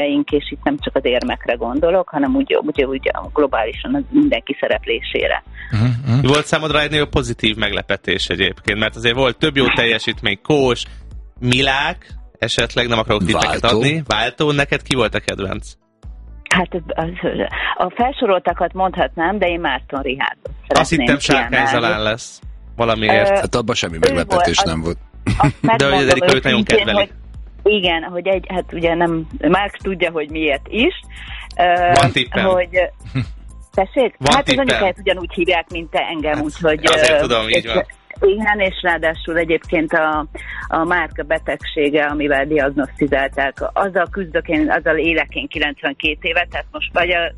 és itt nem csak az érmekre gondolok, hanem úgy globálisan az mindenki szereplésére. Volt számodra egy nagyon pozitív meglepetés egyébként, mert azért volt több jó teljesítmény, Kós, Milák, esetleg nem akarok tippeket adni, Váltó, neked ki volt a kedvenc? Hát a felsoroltakat mondhatnám, de én Márton Richárdot szeretném. Azt hittem Sárkány Zalán lesz valamiért. Hát abban semmi meglepetés nem volt. De hogy az Erika őt nagyon kedveli. Igen, hogy hát ugye nem, Marx tudja, hogy miért is. Van tippem. Hogy, tessék? Van hát tippem. az anyukáját ugyanúgy hívják, mint te engem, hát, úgyhogy... Azért tudom, így van. Igen, és ráadásul egyébként a márka betegsége, amivel diagnosztizálták, azzal küzdök én, azzal élek én 92 évet, tehát most vagy a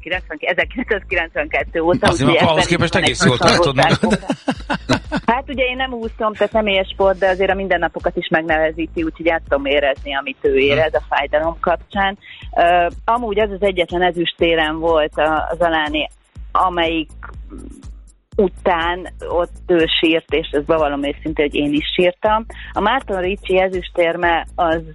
1992 óta. Azért ahhoz képest egész jól tartod magad. Hát ugye én nem úszom, tehát nem ilyen sport, de azért a mindennapokat is megnehezíti, úgyhogy át tudom érezni, amit ő érez a fájdalom kapcsán. Amúgy az egyetlen ezüstérem volt az Zaláni, amelyik után ott ő sírt, és ez bevallom őszintén, hogy én is sírtam. A Márton Ricci ezüstérme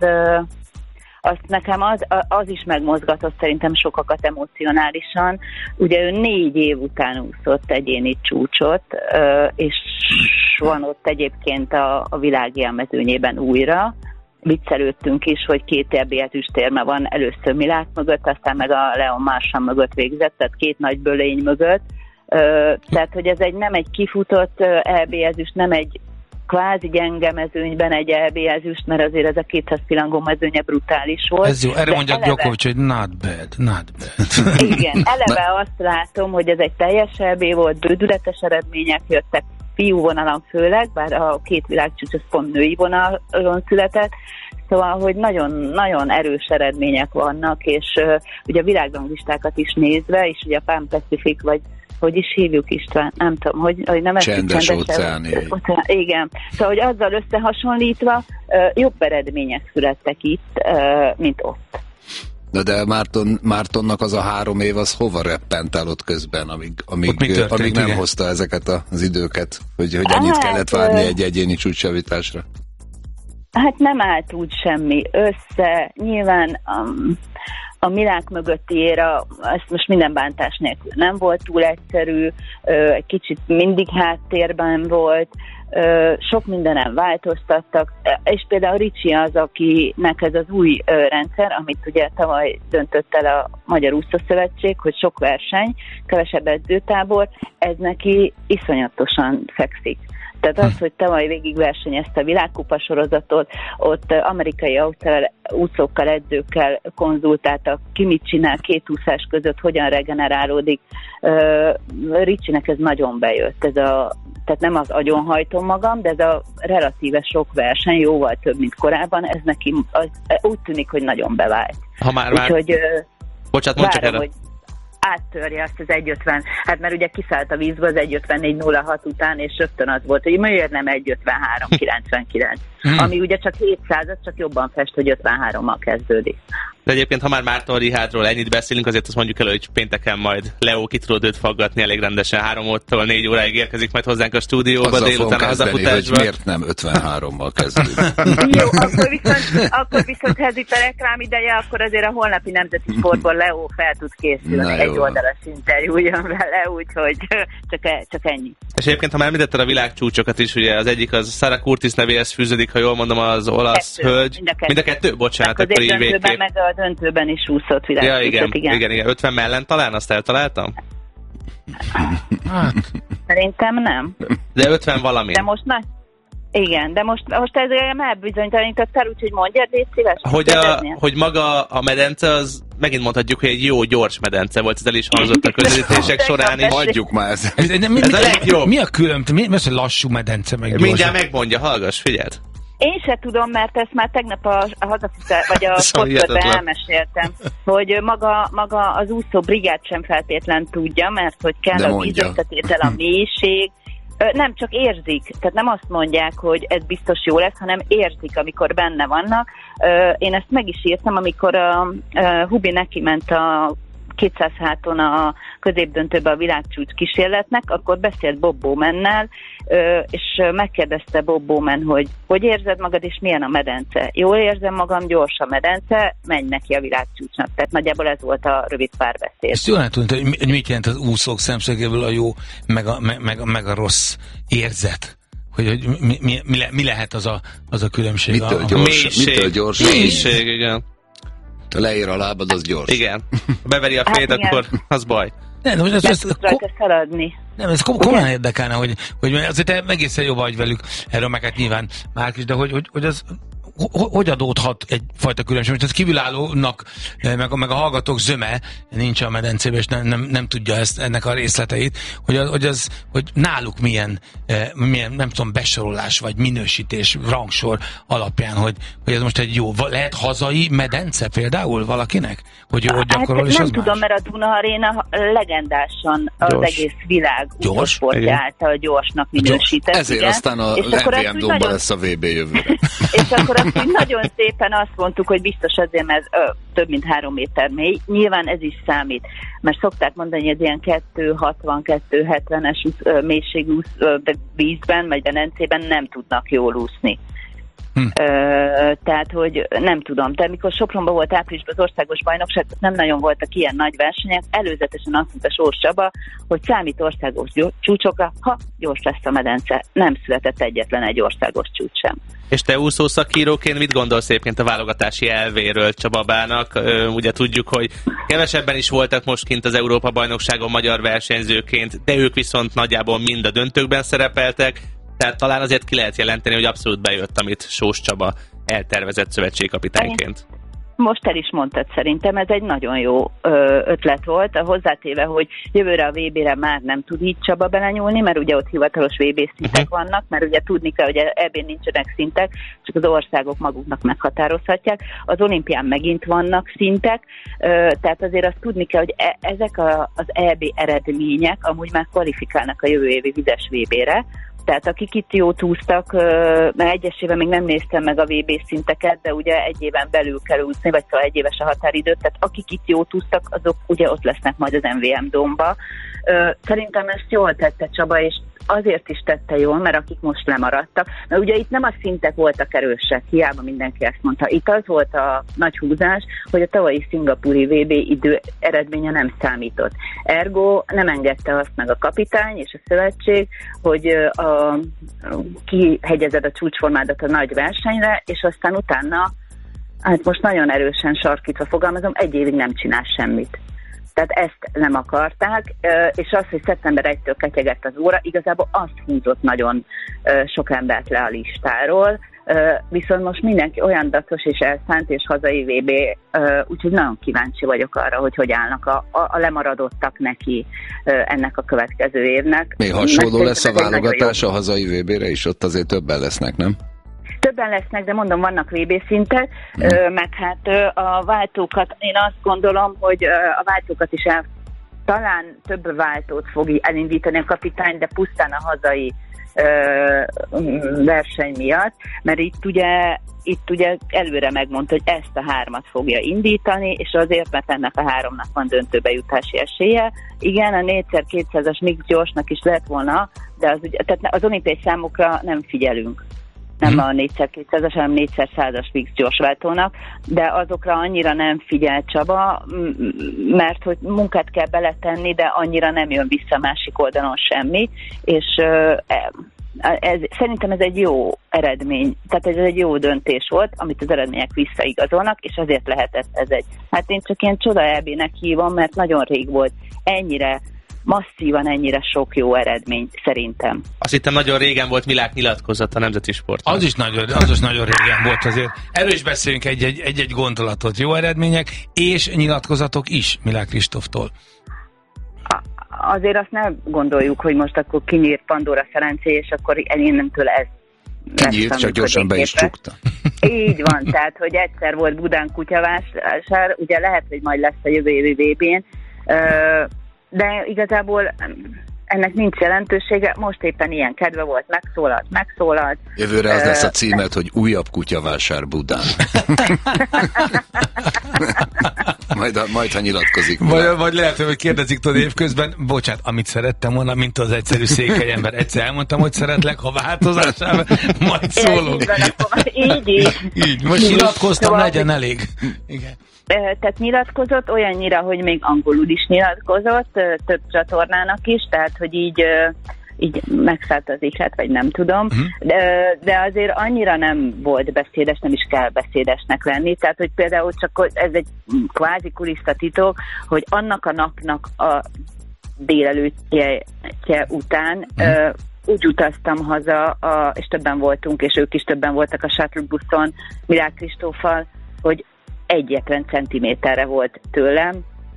azt nekem az is megmozgatott szerintem sokakat emocionálisan. Ugye ő 4 év után úszott egyéni csúcsot, és van ott egyébként a világélmezőnyében újra. Viccelődtünk is, hogy 2 EB ezüstérme van, először Milák mögött, aztán meg a Leon Marchand mögött végzett, tehát 2 nagy bölény mögött. Tehát, hogy ez nem egy kifutott EB ezüst, nem egy kvázi gyenge mezőnyben egy EB ezüst, mert azért ez a 200 pillangó mezőnye brutális volt. Ez jó, erre mondja Djokovic, hogy not bad. Igen, eleve azt látom, hogy ez egy teljes EB volt, bődületes eredmények jöttek, fiú vonalon főleg, bár a 2 világcsúcs az pont női vonalon született, szóval, hogy nagyon erős eredmények vannak, és ugye a világranglistákat is nézve, és ugye a Pan Pacific, vagy hogy is hívjuk, István? Nem tudom, hogy nem csendes óceáni. Igen. Szóval, hogy azzal összehasonlítva jobb eredmények születtek itt, mint ott. De Mártonnak az a 3 év, az hova reppent el ott közben, amíg nem hozta ezeket az időket, hogy ennyit kellett várni egy egyéni csúcsjavításra? Hát nem állt úgy semmi össze. Nyilván a Milák mögötti éra, ezt most minden bántás nélkül nem volt túl egyszerű, egy kicsit mindig háttérben volt, sok mindenen változtattak, és például Ricci az, akinek ez az új rendszer, amit ugye tavaly döntött el a Magyar Úszószövetség, hogy sok verseny, kevesebb edzőtábor, ez neki iszonyatosan fekszik. Tehát az, hogy tavaly végigversenyezte a világkupa sorozatot, ott amerikai úszókkal, edzőkkel konzultáltak, ki mit csinál 2 úszás között, hogyan regenerálódik. Ricsinek ez nagyon bejött. Tehát nem az agyonhajtom magam, de ez a relatíve sok verseny, jóval több, mint korábban, ez neki úgy tűnik, hogy nagyon bevált. Ha már úgyhogy bocsánat, mondd csak erre. Hogy áttörje azt az 1.50, hát mert ugye kiszállt a vízbe az 1.54.06 után, és rögtön az volt, hogy miért nem 1.53.99, ami ugye csak 700, csak jobban fest, hogy 53-mal kezdődik. De egyébként, ha már Márton Richárdról ennyit beszélünk, azért azt mondjuk el, hogy pénteken majd Leo ki tudod őt faggatni elég rendesen, 3-tól 4 óráig érkezik majd hozzánk a stúdióba, délután a hazafutásba. Hogy miért nem 53-mal kezdődik. Jó, akkor viszont ha ez itt a reklám ideje, akkor azért a holnapi Nemzeti Sportból Leo fel tud készülni egy oldalas interjújon vele, úgyhogy csak ennyi. És egyébként, ha már említetted a világcsúcsokat is, ugye az egyik az Sara Curtis nevéhez fűződik, ha jól mondom, az olasz hölgy. Mind a kettő? Bocsánat, akkor így végképp. Meg a döntőben is úszott világcsúcsot, igen. 50 mellett talán, azt eltaláltam? Szerintem nem. De 50 valami. De most igen, de most ez elbizonytalanítottál, úgyhogy mondjad, légy szíves. Hogy maga a medence, az megint mondhatjuk, hogy egy jó, gyors medence volt, ez el is hangzott a közvetítések során is. Hagyjuk már ezt. Ez a legjobb. Mi a különböző? Mi az, hogy lassú medence meg gyors? Mindjárt megmondja, hallgass, figyeld. Én se tudom, mert ezt már tegnap a hazafutás, vagy a sportban elmeséltem, hogy maga az úszó brigád sem feltétlen tudja, mert hogy kell a vízösszetétel, a mélység, nem, csak érzik. Tehát nem azt mondják, hogy ez biztos jó lesz, hanem érzik, amikor benne vannak. Én ezt meg is írtam, amikor a Hubi neki ment a 200 háton a középdöntőbe a világcsúcs kísérletnek, akkor beszélt Bob Bowmannel, és megkérdezte Bob Bowman, hogy érzed magad, és milyen a medence. Jól érzem magam, gyors a medence, menj neki a világcsúcsnak. Tehát nagyjából ez volt a rövid párbeszéd. Ezt jól lehet tudni, hogy mit jelent az úszók szemszögéből a jó, meg a rossz érzet? Hogy mi lehet az a különbség? Mitől gyors? Mélység, igen. Ha leér a lábad, az gyors. Igen. Ha beveri a fejed, akkor az baj. Nem, szaladni. Nem, ez komolyan érdekelne, hogy azért egészen jó vagy velük, erről meg hát nyilván Márk is, de hogy az hogy adódhat egyfajta különbség? Most ez kívülállónak, meg a hallgatók zöme nincs a medencében, és nem tudja ennek a részleteit, hogy náluk milyen, nem tudom, besorolás, vagy minősítés, rangsor alapján, hogy ez most egy jó, lehet hazai medence például valakinek? Hogy gyakorol, és nem az tudom, más? mert a Duna Aréna legendásan az egész világ úszósportja által gyorsnak minősített. Ezért igen. Aztán a MVM Domba lesz a VB jövőre. És akkor azt nagyon szépen azt mondtuk, hogy biztos azért, mert több mint 3 méter mély. Nyilván ez is számít, mert szokták mondani, hogy ez ilyen 260-270-es mélységű vízben, vagy medencében nem tudnak jól úszni. Tehát, hogy nem tudom. Tehát mikor Sopronban volt áprilisban az országos bajnokság, nem nagyon voltak ilyen nagy versenyek. Előzetesen azt mondta Sós Csaba, hogy számít országos csúcsokra, ha gyors lesz a medence. Nem született egyetlen egy országos csúcs sem. És te úszószakíróként mit gondolsz egyébként a válogatási elvéről Csababának? Ugye tudjuk, hogy kevesebben is voltak most kint az Európa-bajnokságon magyar versenyzőként, de ők viszont nagyjából mind a döntőkben szerepeltek. Tehát talán azért ki lehet jelenteni, hogy abszolút bejött, amit Sós Csaba eltervezett szövetségkapitányként. Most el is mondtad, szerintem ez egy nagyon jó ötlet volt, hozzátéve, hogy jövőre a VB-re már nem tud így Csaba belenyúlni, mert ugye ott hivatalos VB szintek vannak, mert ugye tudni kell, hogy ebben nincsenek szintek, csak az országok maguknak meghatározhatják. Az olimpián megint vannak szintek, tehát azért azt tudni kell, hogy ezek az EB eredmények amúgy már kvalifikálnak a jövő évi vizes VB-re. Tehát akik itt jót úsztak, mert egyesével még nem néztem meg a VB szinteket, de ugye egy éven belül kell úszni, vagy szóval 1 éves a határidő, tehát akik itt jót úsztak, azok ugye ott lesznek majd az MVM Domba. Szerintem ezt jól tette Csaba, és azért is tette jól, mert akik most lemaradtak, mert ugye itt nem a szintek voltak erősek, hiába mindenki ezt mondta. Itt az volt a nagy húzás, hogy a tavalyi szingapúri VB idő eredménye nem számított. Ergo nem engedte azt meg a kapitány és a szövetség, hogy kihegyezed a csúcsformádat a nagy versenyre, és aztán utána, hát most nagyon erősen sarkítva fogalmazom, 1 évig nem csinál semmit. Tehát ezt nem akarták, és az, hogy szeptember 1-től ketyegett az óra, igazából azt húzott nagyon sok embert le a listáról, viszont most mindenki olyan dacos és elszánt és hazai VB, úgyhogy nagyon kíváncsi vagyok arra, hogy állnak a lemaradottak neki ennek a következő évnek. Még hasonló lesz a válogatás a hazai VB-re is, ott azért többen lesznek, nem? Többen lesznek, de mondom, vannak VB szintek, meg hát a váltókat, én azt gondolom, hogy a váltókat is talán több váltót fog elindítani a kapitány, de pusztán a hazai verseny miatt, mert itt ugye előre megmondta, hogy ezt a 3-at fogja indítani, és azért, mert ennek a 3-nak van döntőbe jutási esélye. Igen, a 4x200-as mix gyorsnak is lett volna, de tehát az olimpiai számokra nem figyelünk. Nem a 4x200-as, hanem 4x100-as fix gyorsváltónak, de azokra annyira nem figyel Csaba, mert hogy munkát kell beletenni, de annyira nem jön vissza másik oldalon semmi, és szerintem ez egy jó eredmény, tehát ez egy jó döntés volt, amit az eredmények visszaigazolnak, és azért lehetett ez hát én csak ilyen csoda EB-nek hívom, mert nagyon rég volt ennyire masszívan ennyire sok jó eredmény, szerintem. Azt hittem, nagyon régen volt Milák nyilatkozat a Nemzeti Sportban. Az is nagyon régen volt azért. Erről is beszéljünk egy gondolatot. Jó eredmények és nyilatkozatok is Milák Kristóftól. Azért azt nem gondoljuk, hogy most akkor kinyírt Pandora szerencé, és akkor innentől ez kinyírt, csak gyorsan be is csukta. Így van, tehát, hogy egyszer volt Budán kutyavásár, ugye lehet, hogy majd lesz a jövő évi VB-n, de igazából ennek nincs jelentősége, most éppen ilyen kedve volt, megszólalt. Jövőre az lesz a címet, hogy újabb kutyavásár Budán. majd ha nyilatkozik. Vagy lehet, hogy kérdezik tudod évközben, bocsánat, amit szerettem volna, mint az egyszerű székely ember. Egyszer elmondtam, hogy szeretlek, ha változásával, majd szólunk. Így. Most nyilatkoztam, legyen elég. Igen. Tehát nyilatkozott olyannyira, hogy még angolul is nyilatkozott, több csatornának is, tehát hogy így megszállt az ihlet, vagy nem tudom, de azért annyira nem volt beszédes, nem is kell beszédesnek lenni, tehát hogy például csak ez egy kvázi kulisszatitok, hogy annak a napnak a délelőttje után úgy utaztam haza, és többen voltunk, és ők is többen voltak a shuttle buszon, Milák Kristóffal, hogy egyetlen centiméterre volt tőlem,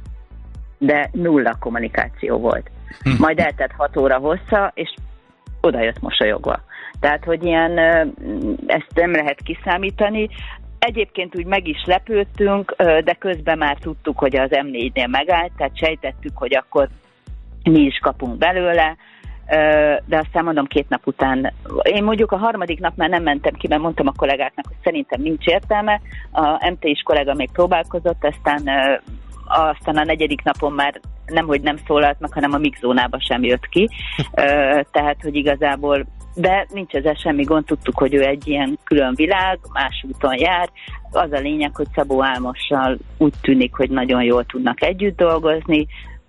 de nulla kommunikáció volt. Majd eltett 6 óra hossza, és oda jött mosolyogva. Tehát, hogy ilyen, ezt nem lehet kiszámítani. Egyébként úgy meg is lepődtünk, de közben már tudtuk, hogy az M4-nél megállt, tehát sejtettük, hogy akkor mi is kapunk belőle, de aztán mondom 2 nap után, én mondjuk a 3. nap már nem mentem ki, mert mondtam a kollégáknak, hogy szerintem nincs értelme, a MT-s kollega még próbálkozott, aztán a 4. napon már nemhogy nem szólalt meg, hanem a mixzónába sem jött ki, tehát, hogy igazából, de nincs ezzel semmi gond, tudtuk, hogy ő egy ilyen külön világ, más úton jár, az a lényeg, hogy Szabó Álmossal úgy tűnik, hogy nagyon jól tudnak együtt dolgozni,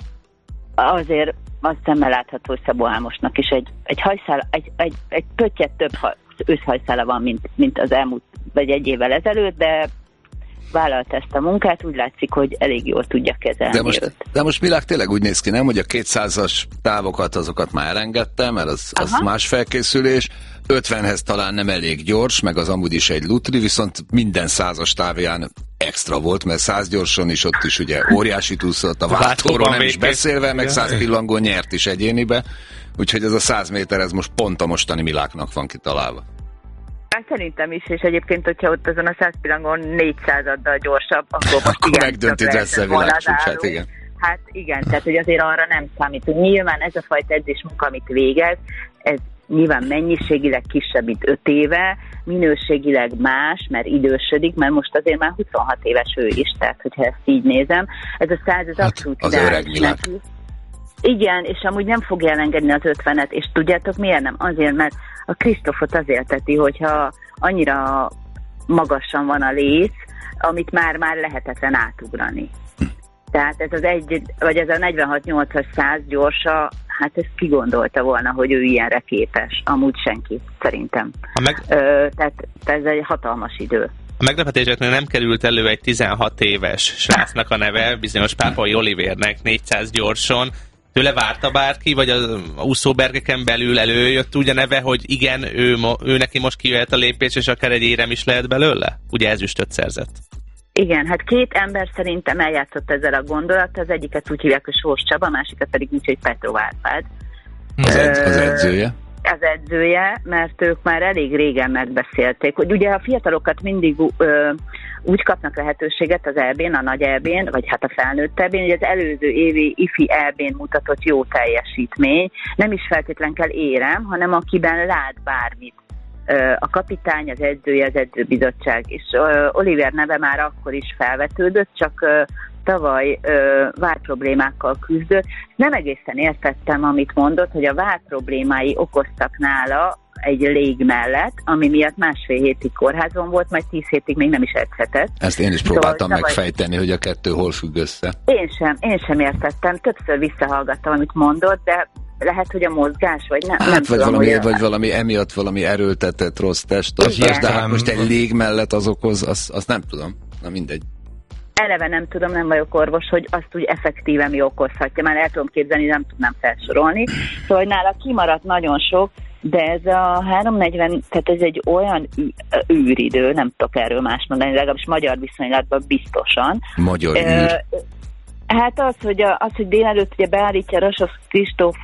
azért azt szemmel látható, hogy Szabó Álmosnak is egy hajszála, egy pöttyet több őszhajszála van, mint az elmúlt, vagy egy évvel ezelőtt, de vállalt ezt a munkát, úgy látszik, hogy elég jól tudja kezelni. De most Milák tényleg úgy néz ki, nem, hogy a 200-as távokat, azokat már elengedte, mert az más felkészülés, 50-hez talán nem elég gyors, meg az amúgy is egy lutri, viszont minden 100-as távján extra volt, mert 100 gyorson is ott is ugye óriási túszott, a váltóról nem is beszélve, meg 100 pillangón nyert is egyénibe, úgyhogy ez a 100 méter, ez most pont a mostani Miláknak van kitalálva. Hát szerintem is, és egyébként, hogyha ott azon a 100 pillangon 400-addal gyorsabb, akkor megdönti lesz a világcsúcsát, igen. Hát igen, tehát hogy azért arra nem számítunk. Nyilván ez a fajta edzésmunka, amit végez, ez nyilván mennyiségileg kisebb, mint 5 éve, minőségileg más, mert idősödik, mert most azért már 26 éves ő is, tehát hogyha ezt így nézem. Ez a 100, ez abszolút az öreg Milák. Igen, és amúgy nem fogja elengedni az 50-et, és tudjátok miért nem? Azért, mert a Kristófot azért teti, hogyha annyira magasan van a léc, amit már lehetetlen átugrani. Tehát ez az vagy ez a 46-8-as 100 gyorsa, hát ezt kigondolta volna, hogy ő ilyenre képes. Amúgy senki, szerintem. Tehát ez egy hatalmas idő. A meglepetéseknél nem került elő egy 16 éves srácnak a neve, bizonyos Pápai Olivernek 400 gyorson. Tőle várta bárki, vagy a úszóbergeken belül előjött úgy a neve, hogy igen, ő neki most kijöhet a lépés, és akár egy érem is lehet belőle? Ugye ezüstöt szerzett. Igen, hát 2 ember szerintem eljátszott ezzel a gondolattal, az egyiket úgy hívják, hogy Sós Csaba, a másikat pedig úgy, hogy Petrov Árpád. Az edzője? Az edzője, mert ők már elég régen megbeszélték, hogy ugye a fiatalokat mindig úgy kapnak lehetőséget az EB-n, a nagy EB-n, vagy hát a felnőtt EB-n, hogy az előző évi IFI EB-n mutatott jó teljesítmény, nem is feltétlen kell érem, hanem akiben lát bármit. A kapitány, az edzője, az edzőbizottság, és Oliver neve már akkor is felvetődött, csak tavaly várproblémákkal küzdött. Nem egészen értettem, amit mondott, hogy a várproblémái okoztak nála egy lég mellett, ami miatt 1,5 hétig kórházon volt, majd 10 hétig még nem is edzhetett. Ezt én is próbáltam megfejteni, hogy a kettő hol függ össze. Én sem értettem, többször visszahallgattam, amit mondott, de lehet, hogy a mozgás, vagy nem, nem tudom. Vagy valami emiatt valami erőltetett rossz testtartás, de hát most egy lég mellett az okoz, azt nem tudom. Na mindegy. Eleve nem tudom, nem vagyok orvos, hogy azt úgy effektíven mi okozhatja. Már el tudom képzelni, nem tudnám felsorolni. Szóval nála kimaradt nagyon sok, de ez a 3:40, tehát ez egy olyan űridő, nem tudok erről más mondani, legalábbis magyar viszonylatban biztosan. Magyar űr. Hát az, hogy délelőtt ugye beállítja Rasov Kristóf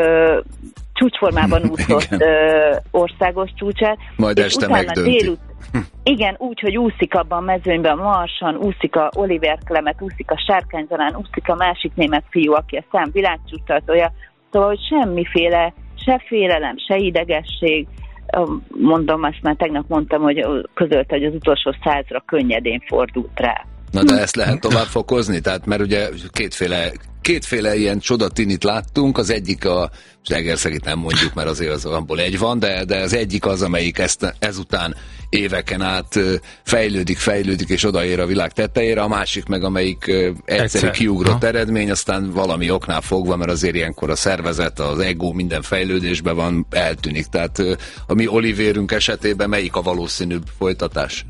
csúcsformában úszott országos csúcsát. Majd este megdönti. Igen, úgy, hogy úszik abban a mezőnyben Marsan, úszik a Oliver Klemet, úszik a Sárkány Zalán, úszik a másik német fiú, aki a szám világcsúcstartója, Szóval, hogy semmiféle, se félelem, se idegesség. Mondom, azt már tegnap mondtam, hogy közölte, hogy az utolsó 100-ra könnyedén fordult rá. Na de ezt lehet tovább fokozni? Tehát, mert ugye kétféle ilyen csodatinit láttunk, az egyik Egerszegit nem mondjuk, mert azért az abból egy van, de az egyik az, amelyik ezután éveken át fejlődik és odaér a világ tetejére, a másik meg, amelyik egyszerű kiugrott eredmény, aztán valami oknál fogva, mert azért ilyenkor a szervezet, az ego minden fejlődésben van, eltűnik. Tehát a mi Olivérünk esetében melyik a valószínűbb folytatás?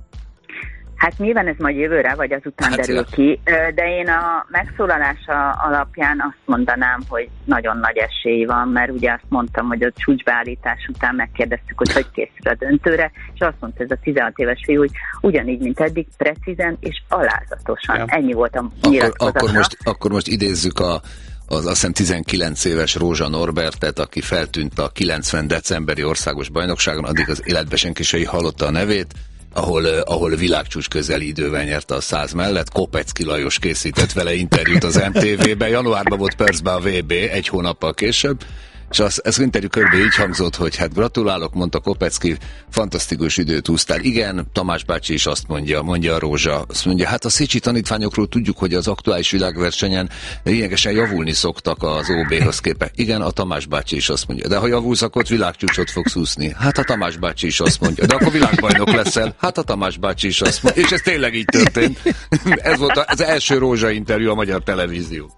Hát nyilván ez majd jövőre, vagy azután derül ki, de én a megszólalása alapján azt mondanám, hogy nagyon nagy esély van, mert ugye azt mondtam, hogy a csúcsbeállítás után megkérdeztük, hogy készül a döntőre, és azt mondta ez a 16 éves fiú, hogy ugyanígy, mint eddig, precízen és alázatosan. Ja. Ennyi volt a nyilatkozatra. Akkor most idézzük az azt hiszem 19 éves Rózsa Norbertet, aki feltűnt a 90 decemberi országos bajnokságon, addig az életben senki sem hallotta a nevét, ahol világcsúcs közeli idővel nyerte a 100 mellett. Kopecki Lajos készített vele interjút az MTV-ben. Januárban volt Perthben a VB, egy hónappal később, és ez interjú körbe így hangzott, hogy hát gratulálok, mondta Kopecki, fantasztikus időt úsztál. Igen, Tamás bácsi is azt mondja a Rózsa. Azt mondja, hát a Szécsi tanítványokról tudjuk, hogy az aktuális világversenyen lényegesen javulni szoktak az OB-hoz képest. Igen, a Tamás bácsi is azt mondja. De ha javulsz, akkor világcsúcsot fogsz úszni. Hát a Tamás bácsi is azt mondja. De akkor világbajnok leszel. Hát a Tamás bácsi is azt mondja. És ez tényleg így történt. Ez volt az első Rózsa interjú a magyar televízió.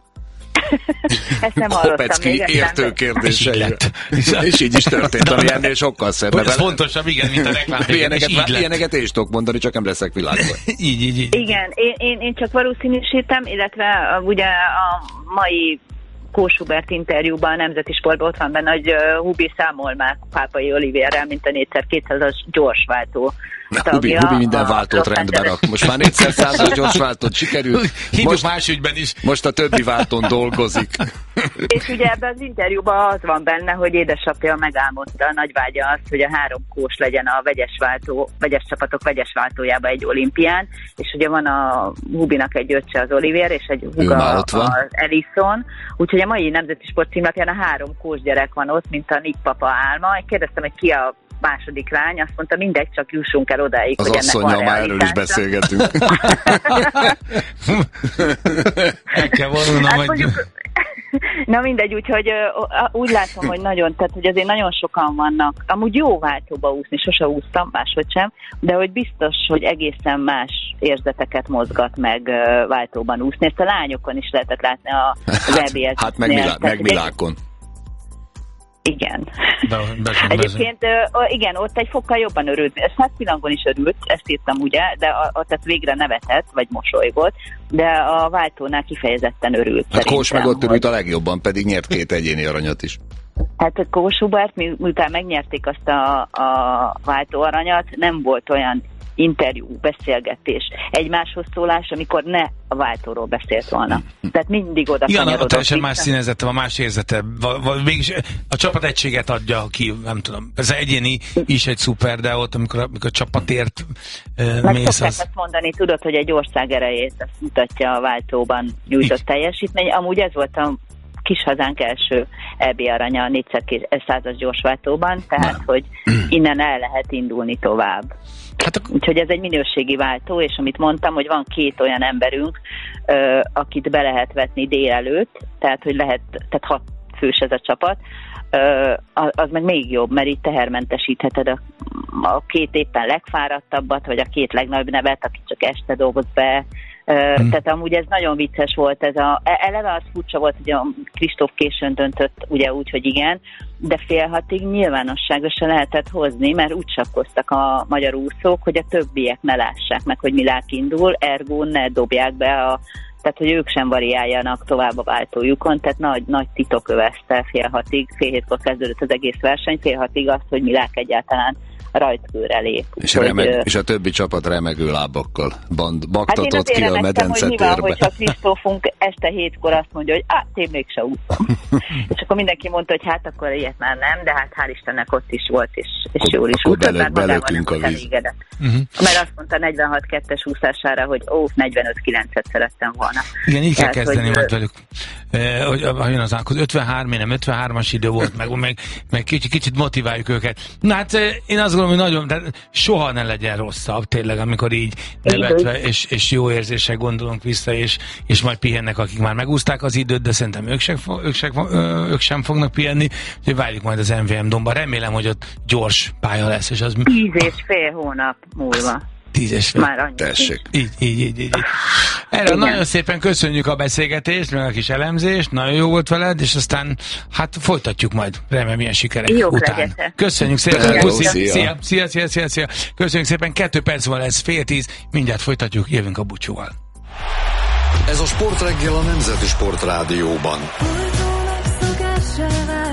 Ezt nem hallottam. Kopecki értő kérdései. És így is történt, ami ennél sokkal szebb. Ez fontosabb, igen, mint a reklám. Ilyeneket én is tudok mondani, csak nem leszek világban. Így. Igen, én csak valószínűsítem, illetve ugye a mai Kós Hubert interjúban a Nemzeti Sportban ott van benne, hogy Hubi számol már Pápai Olivérrel, mint a 4x200-as gyorsváltó tagja. Hubi minden váltót rendbe rak. Most már 4x100-as gyorsváltót sikerült. Hívjuk más ügyben is. Most a többi váltón dolgozik. És ugye ebben az interjúban az van benne, hogy édesapja megálmodta, a nagy vágya az, hogy a 3 kós legyen a vegyes csapatok vegyes váltójába egy olimpián, és ugye van a Hubinak egy öccse az Olivér, és egy húga az Ellison, úgyhogy a mai Nemzeti Sport címlapján a 3 kós gyerek van ott, mint a Nick papa álma. Kérdeztem, hogy ki a második lány, azt mondta, mindegy, csak jussunk el odáig, az hogy ennek van asszonnyal már erről is beszélgetünk. El kell vonulnom, hát mondjuk, na mindegy, úgyhogy úgy látom, hogy nagyon, tehát hogy azért nagyon sokan vannak, amúgy jó váltóba úszni, sose úsztam, máshogy sem, de hogy biztos, hogy egészen más érzeteket mozgat meg váltóban úszni. Ezt a lányokon is lehetett látni az EB-et. Hát meg Milákon. Igen. Egyébként igen, ott egy fokkal jobban örült. Szátpilangon is örült, ezt írtam ugye, de tehát végre nevetett, vagy mosolygott, de a váltónál kifejezetten örült. Hát Kós meg ott örült a legjobban, pedig nyert 2 egyéni aranyat is. Hát Kós Hubert, miután megnyerték azt a váltóaranyat, nem volt olyan interjú, beszélgetés, egymáshoz szólás, amikor ne a váltóról beszélt volna. Tehát mindig oda kanyarodott. Igen, teljesen más színezete, a más érzete. Mégis a csapat egységet adja ki, nem tudom. Ez egyéni is egy szuper, de ott, amikor csapatért mész, az... azt mondani, tudod, hogy egy ország erejét azt mutatja a váltóban nyújtott teljesítmény. Amúgy ez volt a kis hazánk első EB aranya a 4x100-as gyorsváltóban, tehát, hogy innen el lehet indulni tovább. Úgyhogy ez egy minőségi váltó, és amit mondtam, hogy van 2 olyan emberünk, akit be lehet vetni délelőtt, tehát hogy lehet, tehát 6 fős ez a csapat, az meg még jobb, mert így tehermentesítheted a 2 éppen legfáradtabbat, vagy a 2 legnagyobb nevet, aki csak este dolgoz be. Tehát amúgy ez nagyon vicces volt, eleve az furcsa volt, hogy a Kristóf későn döntött ugye úgy, hogy igen, de fél 6-ig nyilvánosságra se lehetett hozni, mert úgy sakkoztak a magyar úszók, hogy a többiek ne lássák meg, hogy Milák indul, ergo ne dobják be tehát, hogy ők sem variáljanak tovább a váltójukon, tehát nagy titok övezte fél 6-ig, fél 7-kor kezdődött az egész verseny, fél 6-ig azt, hogy Milák egyáltalán rajtkőre lép. És a többi csapat remegő lábakkal baktatott hát ki a medencetérbe. Hát hogyha Kristófunk este 7-kor azt mondja, hogy én mégse úszom. És akkor mindenki mondta, hogy hát akkor ilyet már nem, de hát hál' Istennek ott is volt, és jól is úszott, mert magával nem elégedett. Mert azt mondta 46-2-es úszására, hogy 45-9-et szerettem volna. Igen, így kell kezdeni majd velük. Hogy jön az 53, nem 53-as idő volt, meg kicsit motiváljuk őket. Na hát én azt gondolom, hogy nagyon, soha ne legyen rosszabb, tényleg, amikor így nevetve és jó érzéssel gondolunk vissza, és majd pihennek, akik már megúszták az időt, de szerintem ők sem fognak pihenni, úgyhogy várjuk majd az MVM Domba. Remélem, hogy ott gyors pálya lesz, és az... 10,5 hónap múlva. 10,5. Már annyi. Tessék. Így. Erre nagyon szépen köszönjük a beszélgetést, meg a kis elemzést, nagyon jó volt veled, és aztán hát folytatjuk majd, remélem ilyen sikerek után. Legyetek. Köszönjük szépen. Szia. Szia. Köszönjük szépen, 2 perc van lesz, 9:30, mindjárt folytatjuk, jövünk a búcsúval. Ez a Sportreggel a Nemzeti Sportrádióban.